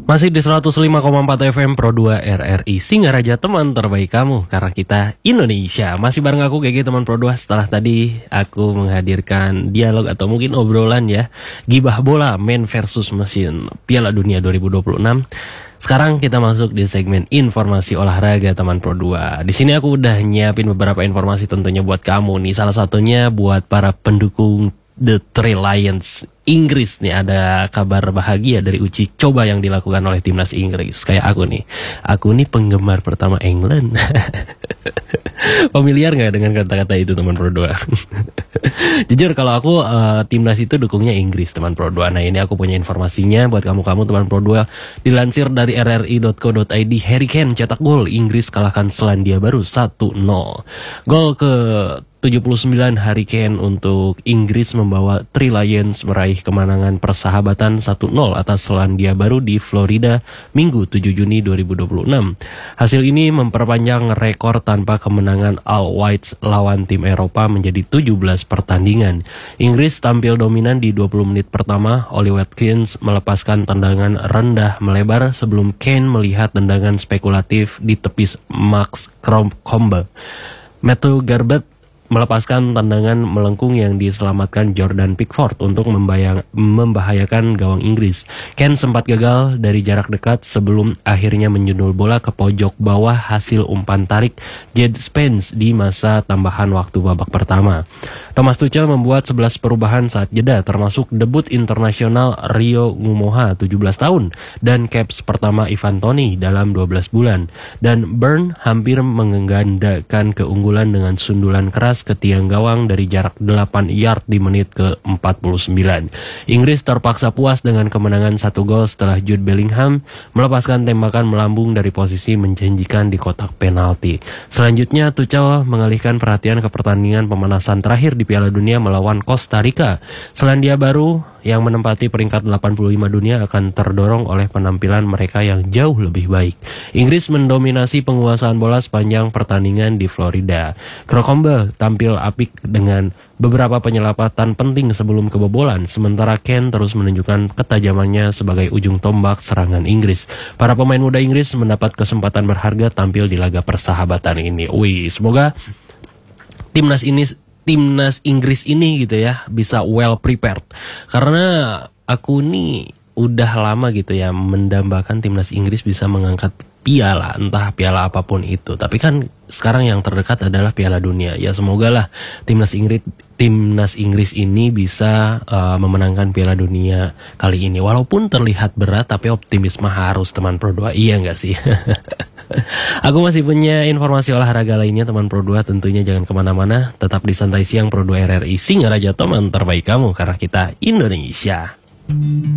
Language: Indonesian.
Masih di 105,4 FM Pro 2 RRI Singaraja, teman terbaik kamu karena kita Indonesia. Masih bareng aku GG teman Pro 2. Setelah tadi aku menghadirkan dialog atau mungkin obrolan ya, gibah bola man versus mesin Piala Dunia 2026. Sekarang kita masuk di segmen informasi olahraga teman Pro 2. Di sini aku udah nyiapin beberapa informasi tentunya buat kamu nih. Salah satunya buat para pendukung The Three Lions Inggris nih, ada kabar bahagia dari uji coba yang dilakukan oleh timnas Inggris. Kayak aku nih penggemar pertama England. Familiar nggak dengan kata-kata itu teman Pro 2? Jujur kalau aku timnas itu dukungnya Inggris teman Pro 2. Nah ini aku punya informasinya buat kamu teman Pro 2. Dilansir dari rri.co.id, Harry Kane cetak gol, Inggris kalahkan Selandia Baru 1-0. Gol ke 79 Harry Kane untuk Inggris membawa Three Lions meraih kemenangan persahabatan 1-0 atas Selandia Baru di Florida Minggu 7 Juni 2026. Hasil ini memperpanjang rekor tanpa kemenangan All Whites lawan tim Eropa menjadi 17 pertandingan. Inggris tampil dominan di 20 menit pertama. Oli Watkins melepaskan tendangan rendah melebar sebelum Kane melihat tendangan spekulatif di tepis Max Cromwell. Matthew Garbett melepaskan tendangan melengkung yang diselamatkan Jordan Pickford untuk membahayakan gawang Inggris. Kane sempat gagal dari jarak dekat sebelum akhirnya menyundul bola ke pojok bawah hasil umpan tarik Jed Spence di masa tambahan waktu babak pertama. Thomas Tuchel membuat 11 perubahan saat jeda, termasuk debut internasional Rio Ngumoha 17 tahun dan caps pertama Ivan Toney dalam 12 bulan. Dan Burn hampir menggandakan keunggulan dengan sundulan keras ke tiang gawang dari jarak 8 yard di menit ke-49. Inggris terpaksa puas dengan kemenangan 1 gol setelah Jude Bellingham melepaskan tembakan melambung dari posisi menjanjikan di kotak penalti. Selanjutnya Tuchel mengalihkan perhatian ke pertandingan pemanasan terakhir di Piala Dunia melawan Costa Rica. Selandia Baru yang menempati peringkat 85 dunia akan terdorong oleh penampilan mereka yang jauh lebih baik. Inggris mendominasi penguasaan bola sepanjang pertandingan di Florida. Cromwell tampil apik dengan beberapa penyelamatan penting sebelum kebobolan, sementara Kane terus menunjukkan ketajamannya sebagai ujung tombak serangan Inggris. Para pemain muda Inggris mendapat kesempatan berharga tampil di laga persahabatan ini. Semoga timnas Inggris ini gitu ya bisa well prepared, karena aku nih udah lama gitu ya mendambakan timnas Inggris bisa mengangkat piala, entah piala apapun itu. Tapi kan sekarang yang terdekat adalah Piala Dunia. Ya semoga lah timnas Inggris ini bisa memenangkan Piala Dunia kali ini. Walaupun terlihat berat, tapi optimisme harus teman Pro 2. Iya nggak sih? Aku masih punya informasi olahraga lainnya teman Pro 2. Tentunya jangan kemana-mana, tetap di Santai Siang Pro 2 RRI Singaraja, teman terbaik kamu karena kita Indonesia.